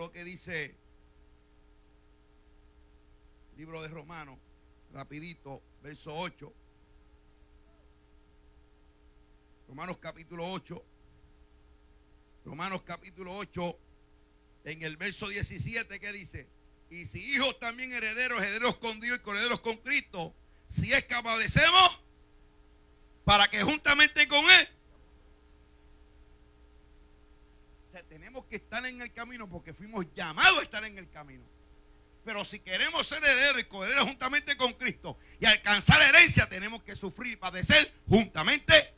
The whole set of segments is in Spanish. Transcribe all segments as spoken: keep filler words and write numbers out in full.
lo que dice el libro de Romanos, rapidito, verso ocho. Romanos capítulo ocho. Romanos capítulo ocho, en el verso diecisiete, ¿qué dice? Y si hijos también herederos, herederos con Dios y herederos con Cristo, si es que padecemos, para que juntamente con Él. O sea, tenemos que estar en el camino porque fuimos llamados a estar en el camino. Pero si queremos ser herederos y coherederos juntamente con Cristo y alcanzar la herencia, tenemos que sufrir y padecer juntamente.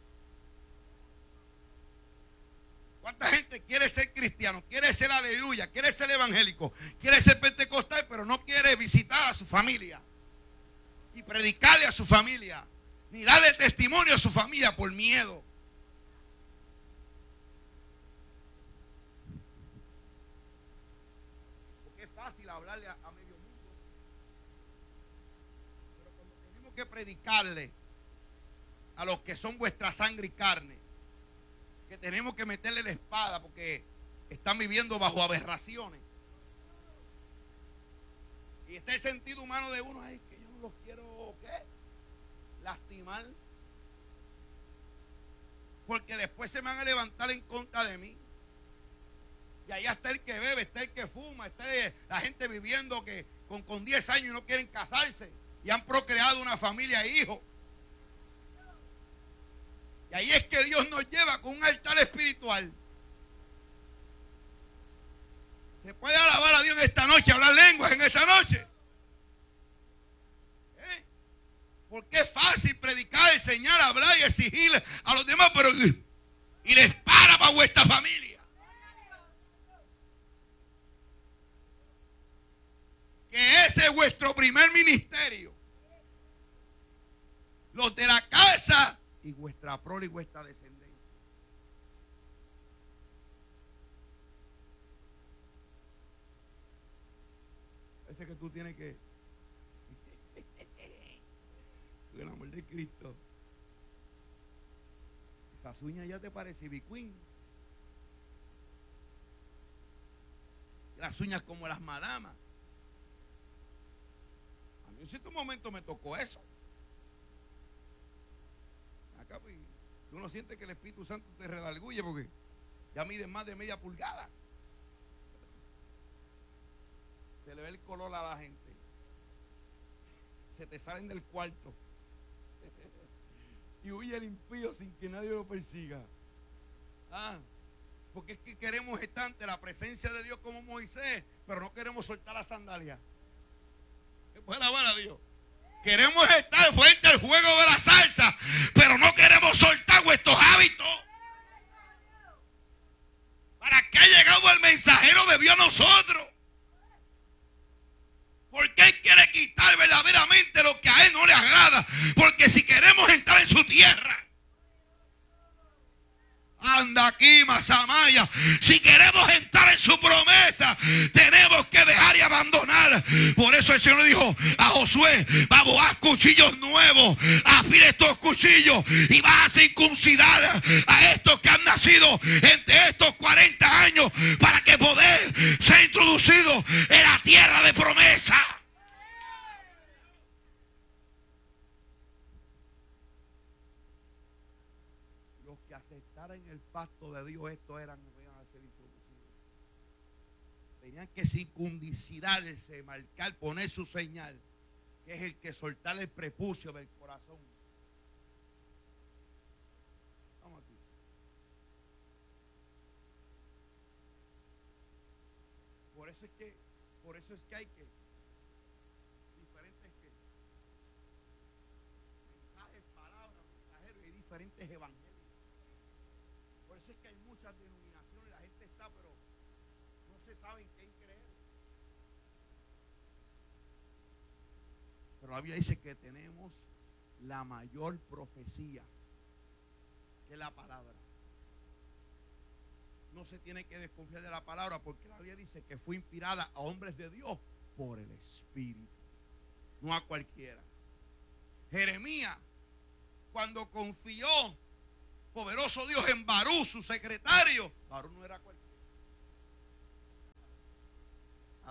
¿Cuánta gente quiere ser cristiano, quiere ser aleluya, quiere ser evangélico, quiere ser pentecostal, pero no quiere visitar a su familia y predicarle a su familia, ni darle testimonio a su familia por miedo? Porque es fácil hablarle a, a medio mundo, pero cuando tenemos que predicarle a los que son vuestra sangre y carne, que tenemos que meterle la espada porque están viviendo bajo aberraciones, y está el sentido humano de uno, ay, que yo no los quiero, ¿qué? Lastimar, porque después se van a levantar en contra de mí. Y allá está el que bebe, está el que fuma, está el, la gente viviendo que con, con diez años y no quieren casarse y han procreado una familia e hijos. Y ahí es que Dios nos lleva con un altar espiritual. ¿Se puede alabar a Dios en esta noche, hablar lenguas en esta noche? ¿Eh? Porque es fácil predicar, enseñar, hablar y exigirle a los demás, pero y les para para vuestra familia. Que ese es vuestro primer ministerio. Los de la casa y vuestra prole y vuestra descendencia. Ese que tú tienes que con el amor de Cristo. Esas uñas ya te parecen biquín. Las uñas como las madamas. A mí en cierto momento me tocó eso. Acá pues, uno siente que el Espíritu Santo te redalguye porque ya mide más de media pulgada. Se le ve el color a la gente. Se te salen del cuarto. Y huye el impío sin que nadie lo persiga. Ah, porque es que queremos estar ante la presencia de Dios como Moisés, pero no queremos soltar la sandalia. ¿Se puede alabar a Dios? Queremos estar frente al juego de la salsa, pero no queremos soltar nuestros hábitos. ¿Para qué ha llegado el mensajero de Dios a nosotros? Porque Él quiere quitar verdaderamente lo que a Él no le agrada. Porque si queremos entrar en su tierra, anda aquí, Mazamaya. Si queremos entrar en su promesa, tenemos que dejar y abandonar. Por eso el Señor le dijo a Josué: vamos, haz cuchillos nuevos, afila estos cuchillos y vas a circuncidar a estos que han nacido entre estos cuarenta años para que poder ser introducidos en la tierra de promesa. Que aceptaran el pacto de Dios, estos eran, iban a ser introducidos. Tenían que circuncidarse, marcar, poner su señal, que es el que soltar el prepucio del corazón. Vamos aquí. Por eso es que, por eso es que hay que diferentes que mensajes, palabras, mensajeros, y diferentes evangelios. Por eso es que hay muchas denominaciones, la gente está, pero no se sabe en quién creer. Pero la Biblia dice que tenemos la mayor profecía, que es la palabra. No se tiene que desconfiar de la palabra, porque la Biblia dice que fue inspirada a hombres de Dios por el Espíritu, no a cualquiera. Jeremías, cuando confió poderoso Dios en Barú, su secretario, Barú no era cualquiera.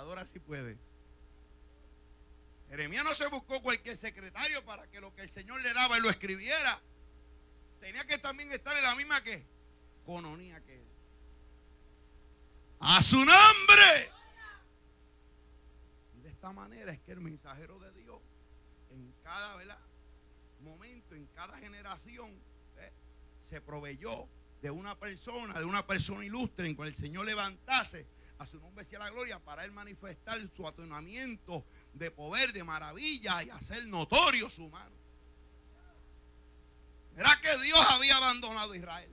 Adora si puede. Jeremías no se buscó cualquier secretario para que lo que el Señor le daba él lo escribiera. Tenía que también estar en la misma que cononía que él. A su nombre. Y de esta manera es que el mensajero de Dios en cada, ¿verdad?, momento, en cada generación, ¿eh?, se proveyó de una persona, de una persona ilustre en cual el Señor levantase, a su nombre sea la gloria, para él manifestar su atonamiento de poder, de maravilla y hacer notorio su mano. ¿Era que Dios había abandonado a Israel?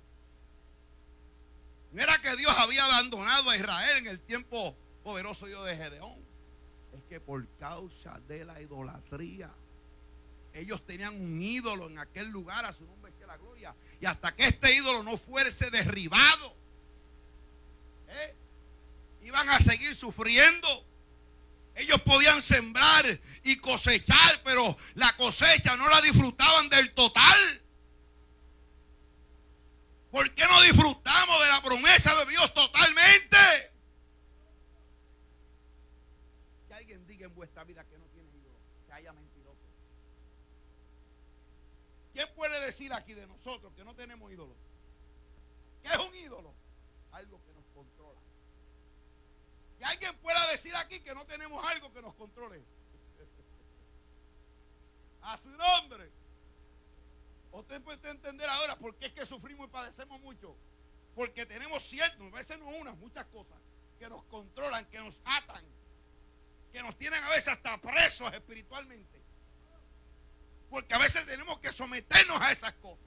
No era que Dios había abandonado a Israel en el tiempo poderoso Dios de Gedeón. Es que por causa de la idolatría, ellos tenían un ídolo en aquel lugar, a su nombre sea la gloria. Y hasta que este ídolo no fuese derribado, ¿eh?, iban a seguir sufriendo. Ellos podían sembrar y cosechar, pero la cosecha no la disfrutaban del total. ¿Por qué no disfrutamos de la promesa de Dios totalmente? Que alguien diga en vuestra vida que no tiene ídolo, que haya mentiroso. ¿Quién puede decir aquí de nosotros que no tenemos ídolo? ¿Qué es un ídolo? Algo que nos controla. Que alguien pueda decir aquí que no tenemos algo que nos controle. A su nombre. Usted puede entender ahora por qué es que sufrimos y padecemos mucho. Porque tenemos cierto, a veces no unas, muchas cosas que nos controlan, que nos atan, que nos tienen a veces hasta presos espiritualmente. Porque a veces tenemos que someternos a esas cosas.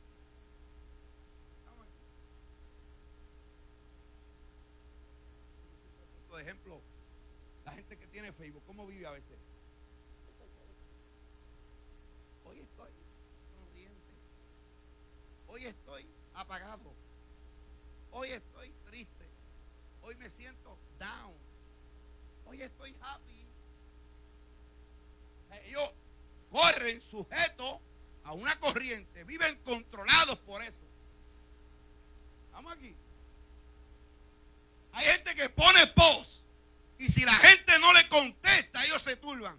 Por ejemplo, la gente que tiene Facebook, ¿cómo vive a veces? Hoy estoy sonriente. Hoy estoy apagado. Hoy estoy triste. Hoy me siento down. Hoy estoy happy. Ellos corren sujetos a una corriente, viven controlados por eso. Vamos aquí. Hay gente que pone post y si la gente no le contesta, ellos se turban.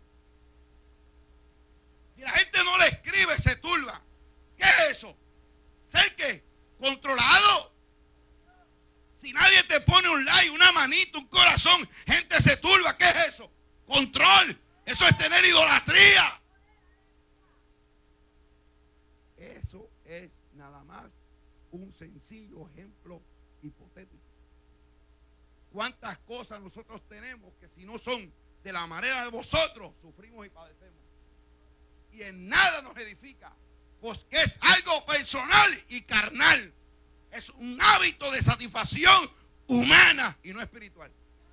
Si la gente no le escribe, se turba. ¿Qué es eso? ¿Ser qué? Controlado. Si nadie te pone un like, una manito, un corazón, gente se turba. ¿Qué es eso? Control. Eso es tener idolatría. Eso es nada más un sencillo ejemplo hipotético. ¿Cuántas cosas nosotros tenemos que si no son de la manera de vosotros, sufrimos y padecemos? Y en nada nos edifica, pues que es algo personal y carnal. Es un hábito de satisfacción humana y no espiritual.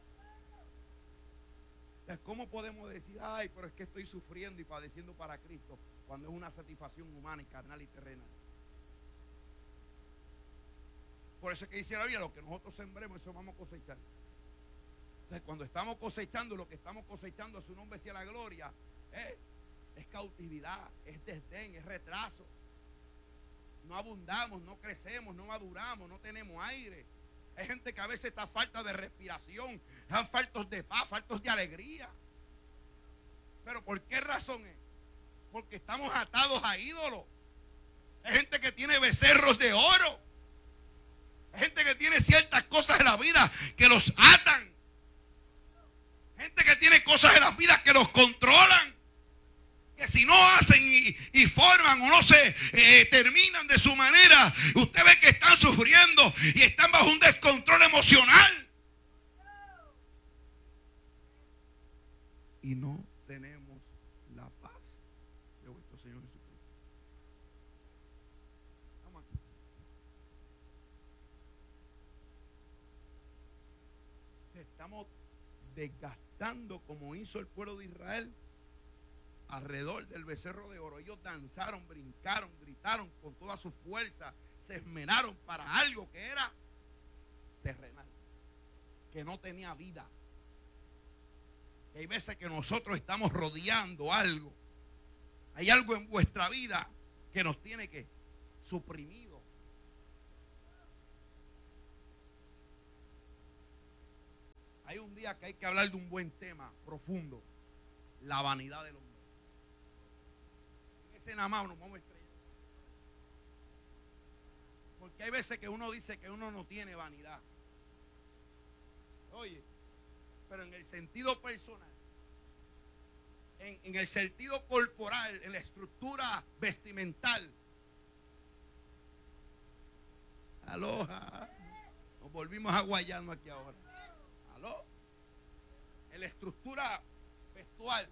Entonces, ¿cómo podemos decir, ay, pero es que estoy sufriendo y padeciendo para Cristo, cuando es una satisfacción humana y carnal y terrenal? Por eso es que dice la Biblia, lo que nosotros sembremos, eso vamos a cosechar. Entonces, cuando estamos cosechando, lo que estamos cosechando, a su nombre sea la gloria, ¿eh?, es cautividad, es desdén, es retraso. No abundamos, no crecemos, no maduramos, no tenemos aire. Hay gente que a veces está falta de respiración, están faltos de paz, faltos de alegría. ¿Pero por qué razón es? Porque estamos atados a ídolos. Hay gente que tiene becerros de oro. Hay gente que tiene ciertas cosas en la vida que los atan. Gente que tiene cosas en la vida que los controlan. Que si no hacen y, y forman o no se eh, terminan de su manera, usted ve que están sufriendo y están bajo un descontrol emocional. Y no tenemos la paz de vuestro Señor Jesucristo. Vamos aquí. Estamos desgastando como hizo el pueblo de Israel alrededor del becerro de oro. Ellos danzaron, brincaron, gritaron con toda su fuerza, se esmeraron para algo que era terrenal, que no tenía vida. Y hay veces que nosotros estamos rodeando algo. Hay algo en vuestra vida que nos tiene que suprimido. Hay un día que hay que hablar de un buen tema profundo. La vanidad del hombre. En ese nada más nos vamos a estrellar. Porque hay veces que uno dice que uno no tiene vanidad. Oye, pero en el sentido personal, en, en el sentido corporal, en la estructura vestimental. Aloha. Nos volvimos a guayarnos aquí ahora. Aló. En la estructura vestual.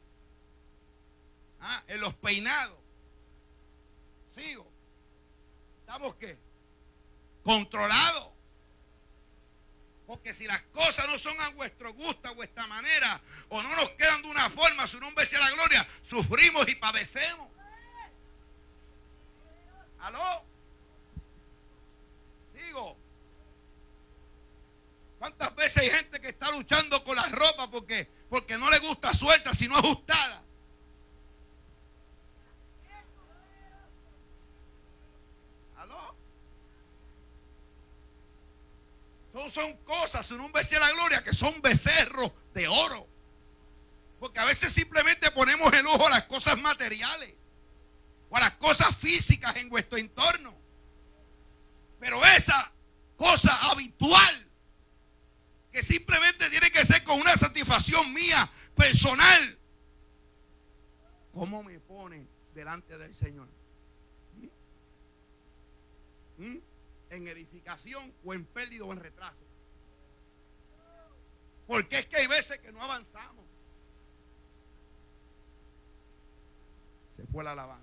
Ah, en los peinados. Sigo. ¿Estamos qué? Controlados. Porque si las cosas no son a vuestro gusto, a vuestra manera, o no nos quedan de una forma, su nombre sea la gloria, sufrimos y padecemos. ¿Aló? Sigo. ¿Cuántas veces hay gente que está luchando con la ropa porque, porque no le gusta suelta, sino ajustada? ¿Aló? Son, son cosas, su nombre sea la gloria, que son becerros de oro. Porque a veces simplemente ponemos el ojo a las cosas materiales o a las cosas físicas en nuestro entorno. Pero esa cosa habitual, que simplemente tiene que ser con una satisfacción mía, personal, ¿cómo me pone delante del Señor? ¿Mm? ¿Mm? ¿En edificación o en pérdida o en retraso? Porque es que hay veces que no avanzamos. Se fue la alabanza.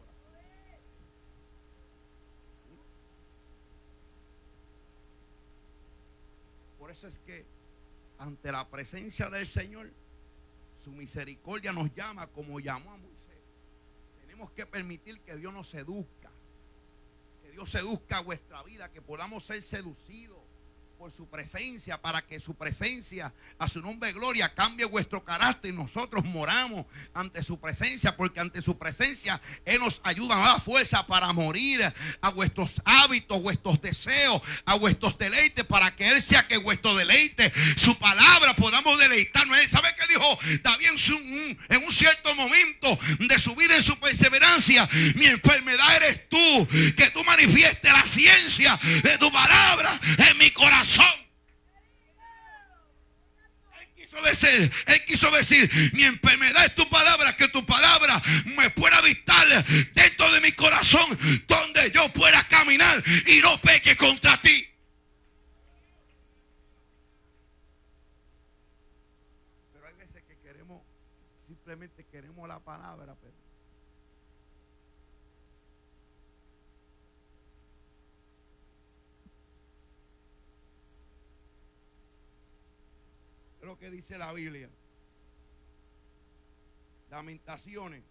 Por eso es que ante la presencia del Señor, su misericordia nos llama como llamó a Moisés. Tenemos que permitir que Dios nos seduzca, que Dios seduzca vuestra vida, que podamos ser seducidos por su presencia, para que su presencia, a su nombre de gloria, cambie vuestro carácter y nosotros moramos ante su presencia, porque ante su presencia Él nos ayuda a dar fuerza para morir a vuestros hábitos, vuestros deseos, a vuestros deleites, para que Él sea que vuestro deleite, su palabra, podamos deleitarnos. ¿Sabe qué dijo David en, su, en un cierto momento de su vida en su perseverancia? Mi enfermedad eres tú, que tú manifiestes la ciencia de tu palabra en mi corazón. Él quiso decir, él quiso decir, mi enfermedad es tu palabra, que tu palabra me pueda habitar dentro de mi corazón, donde yo pueda caminar y no peque contra ti. Pero hay veces que queremos, simplemente queremos la palabra, pero lo que dice la Biblia. Lamentaciones.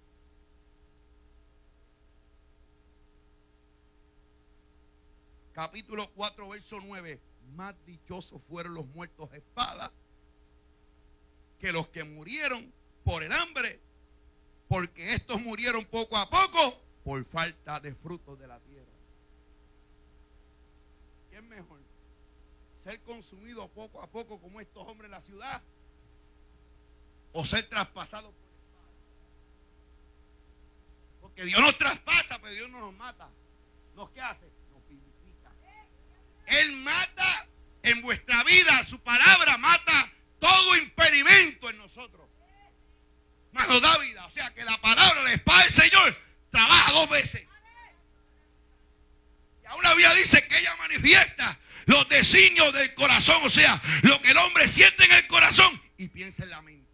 Capítulo cuatro, verso nueve. Más dichosos fueron los muertos a espada que los que murieron por el hambre, porque estos murieron poco a poco por falta de frutos de la tierra. ¿Qué es mejor? ¿Ser consumido poco a poco como estos hombres en la ciudad? ¿O ser traspasado por la espada? Porque Dios nos traspasa, pero Dios no nos mata. ¿Nos qué hace? Nos vivifica. Él mata en vuestra vida, su palabra mata todo impedimento en nosotros. Mas nos da vida. O sea que la palabra, la espada del Señor, trabaja dos veces. Y aún la Biblia dice que ella manifiesta los designios del corazón, o sea, lo que el hombre siente en el corazón y piensa en la mente.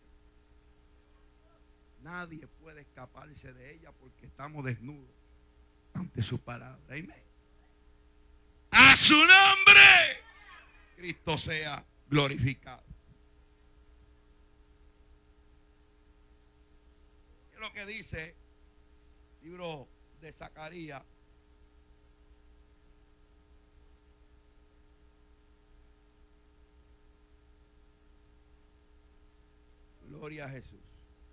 Nadie puede escaparse de ella porque estamos desnudos ante su palabra. Amén. A su nombre, Cristo sea glorificado. ¿Qué es lo que dice el libro de Zacarías? Gloria a Jesús.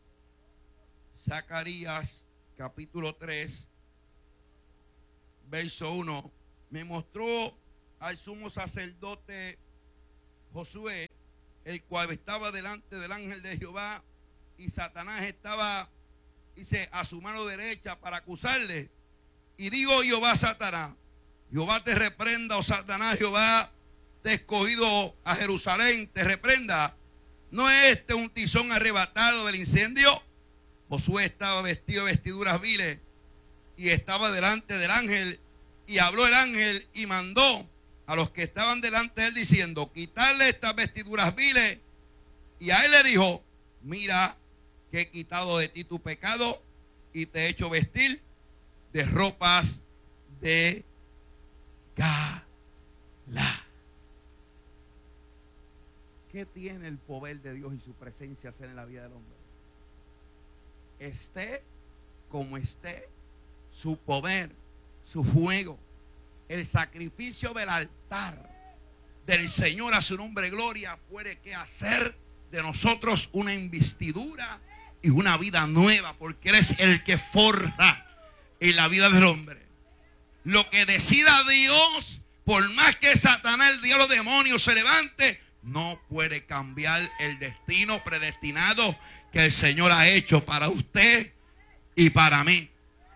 Zacarías capítulo tres, verso uno. Me mostró al sumo sacerdote Josué el cual estaba delante del ángel de Jehová, y Satanás estaba, dice, a su mano derecha para acusarle. Y digo Jehová a Satanás: Jehová te reprenda, oh Satanás, Jehová te ha escogido a Jerusalén, te reprenda. ¿No es este un tizón arrebatado del incendio? Josué estaba vestido de vestiduras viles y estaba delante del ángel, y habló el ángel y mandó a los que estaban delante de él diciendo: quitarle estas vestiduras viles. Y a él le dijo: mira que he quitado de ti tu pecado y te he hecho vestir de ropas de gala. ¿Qué tiene el poder de Dios y su presencia hacer en la vida del hombre? Esté como esté, su poder, su fuego, el sacrificio del altar del Señor a su nombre gloria puede que hacer de nosotros una investidura y una vida nueva, porque Él es el que forja en la vida del hombre. Lo que decida Dios, por más que Satanás, el diablo, demonio se levante, no puede cambiar el destino predestinado que el Señor ha hecho para usted y para mí.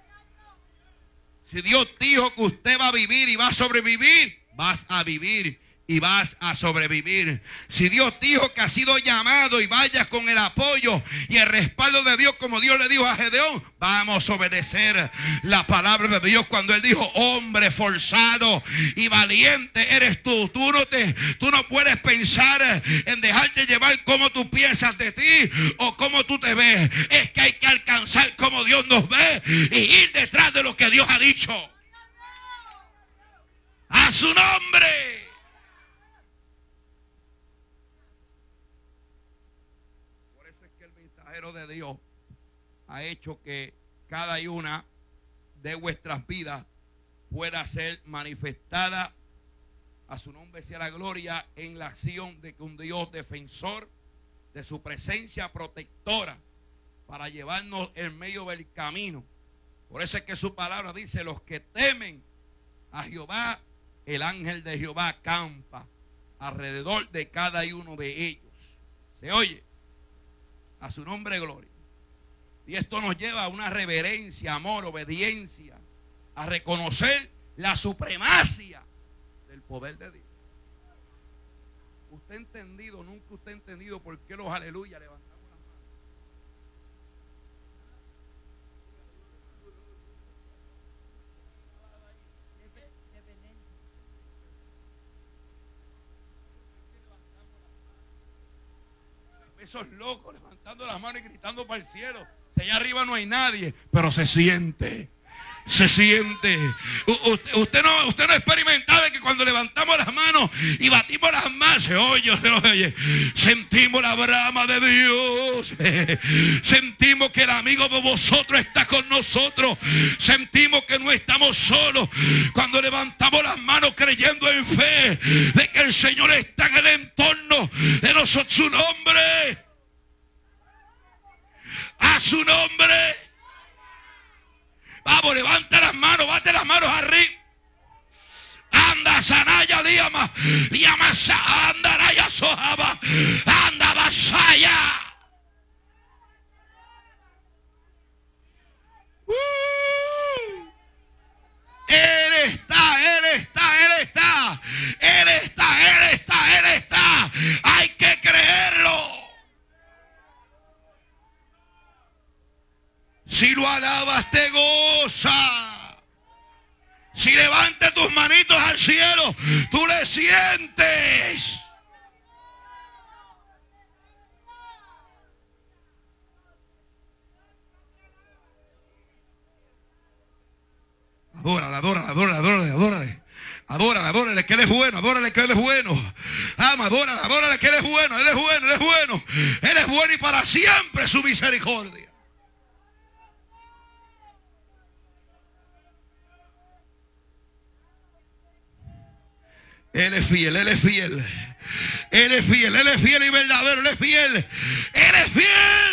Si Dios dijo que usted va a vivir y va a sobrevivir, vas a vivir y vas a sobrevivir. Si Dios dijo que has sido llamado y vayas con el apoyo y el respaldo de Dios, como Dios le dijo a Gedeón, vamos a obedecer la palabra de Dios cuando Él dijo: hombre forzado y valiente eres tú. Tú no, te, tú no puedes pensar en dejarte llevar como tú piensas de ti o como tú te ves. Es que hay que alcanzar como Dios nos ve y ir detrás de lo que Dios ha dicho. A su nombre. De Dios ha hecho que cada una de vuestras vidas pueda ser manifestada. A su nombre sea la gloria en la acción de que un Dios defensor de su presencia protectora para llevarnos en medio del camino. Por eso es que su palabra dice: los que temen a Jehová, el ángel de Jehová acampa alrededor de cada uno de ellos. ¿Se oye? A su nombre gloria. Y esto nos lleva a una reverencia, amor, obediencia, a reconocer la supremacia del poder de Dios. Usted ha entendido, nunca usted ha entendido por qué los aleluya levantamos las manos. Esos locos levantando las manos y gritando para el cielo. Si allá arriba no hay nadie, pero se siente. Se siente. Usted, usted no, usted no ha experimentado que cuando levantamos las manos y batimos las manos, se oye, se oye. Sentimos la brama de Dios. Sentimos que el amigo de vosotros está con nosotros. Sentimos que no estamos solos. Cuando levantamos las manos creyendo en fe de que el Señor está en el entorno de nosotros. Su nombre. A su nombre. Vamos, levanta las manos, bate las manos arriba. Anda, Sanaya, Liama, Liama, anda, Raya, Sojaba, anda, Basaya. Uh, él está, Él está, Él está, Él está, Él está, Él está. Hay que creerlo. Si lo alabas, te goza. Si levantas tus manitos al cielo, tú le sientes. Adórale, adórale, adórale, adórale, adórale. Adórale, adórale, que Él es bueno, adórale, que Él es bueno. Ama, adórale, adórale, que Él es bueno, Él es bueno, Él es bueno. Él es bueno y para siempre su misericordia. Él es fiel, Él es fiel. Él es fiel, Él es fiel y verdadero, Él es fiel. Él es fiel.